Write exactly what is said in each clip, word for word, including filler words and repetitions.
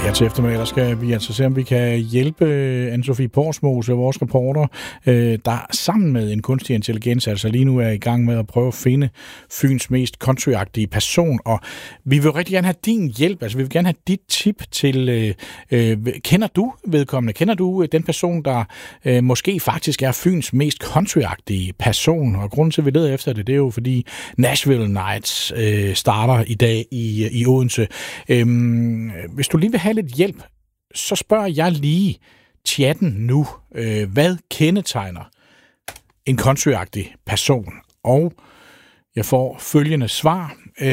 Her til eftermiddag skal vi altså se, om vi kan hjælpe Anne-Sophie Porsmose, vores reporter, der sammen med en kunstig intelligens altså lige nu er i gang med at prøve at finde Fyns mest countryagtige person. Og vi vil rigtig gerne have din hjælp, altså vi vil gerne have dit tip til, øh, kender du vedkommende? Kender du den person, der øh, måske faktisk er Fyns mest countryagtige person? Og grunden til, at vi leder efter det, det er jo fordi Nashville Nights øh, starter i dag i, i Odense. Øhm, hvis du lige vil have lidt hjælp, så spørger jeg lige chatten nu, øh, hvad kendetegner en countryagtig person? Og jeg får følgende svar.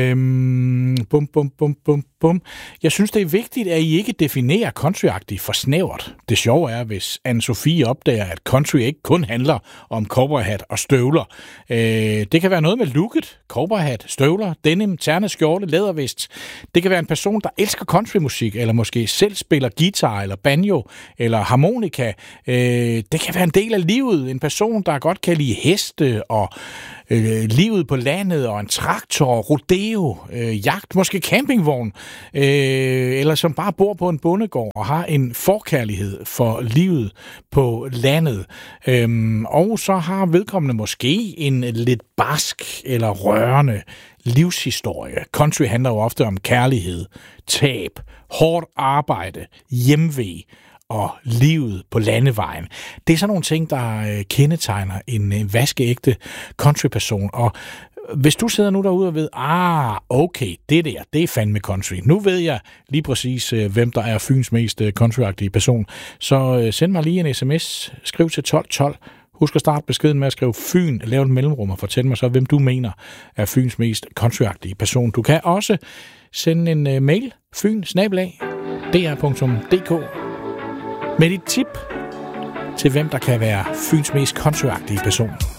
Øhm, bum, bum, bum, bum, bum. Jeg synes, det er vigtigt, at I ikke definerer countryagtigt for snævert. Det sjove er, hvis Anne-Sophie opdager, at country ikke kun handler om cowboyhat og støvler. Øh, det kan være noget med looket, cowboyhat, støvler, denim, ternet skjorte, lædervest. Det kan være en person, der elsker countrymusik, eller måske selv spiller guitar, eller banjo, eller harmonika. Øh, det kan være en del af livet. En person, der godt kan lide heste, og øh, livet på landet, og en traktor, rodeo, øh, jagt, måske campingvogn, øh, eller som bare bor på en bondegård og har en forkærlighed for livet på landet. Øhm, og så har vedkommende måske en lidt barsk eller rørende livshistorie. Country handler jo ofte om kærlighed, tab, hårdt arbejde, hjemve og livet på landevejen. Det er sådan nogle ting, der kendetegner en vaskeægte countryperson. Og hvis du sidder nu derude og ved, ah, okay, det der, det er fandme country. Nu ved jeg lige præcis, hvem der er Fyns mest countryagtige person. Så send mig lige en sms, skriv til tolv tolv. Husk at starte beskeden med at skrive Fyn, lave et mellemrum og fortæl mig så, hvem du mener er Fyns mest countryagtige person. Du kan også sende en mail, fyn snabel-a d r punktum d k, med dit tip til, hvem der kan være Fyns mest countryagtige person.